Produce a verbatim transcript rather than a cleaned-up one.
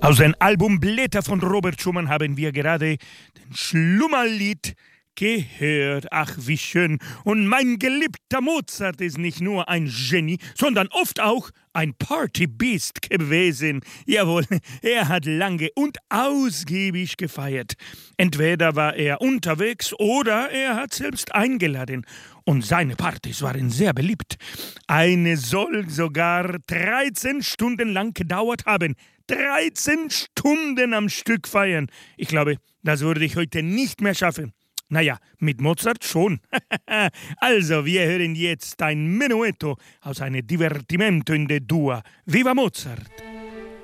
Aus dem Album Blätter von Robert Schumann haben wir gerade den Schlummerlied gehört. Ach, wie schön. Und mein geliebter Mozart ist nicht nur ein Genie, sondern oft auch ein Partybeast gewesen. Jawohl, er hat lange und ausgiebig gefeiert. Entweder war er unterwegs oder er hat selbst eingeladen. Und seine Partys waren sehr beliebt. Eine soll sogar dreizehn Stunden lang gedauert haben. dreizehn Stunden am Stück feiern. Ich glaube, das würde ich heute nicht mehr schaffen. Naja, mit Mozart schon. Also, wir hören jetzt ein Menuetto aus einem Divertimento in D-Dur. Viva Mozart!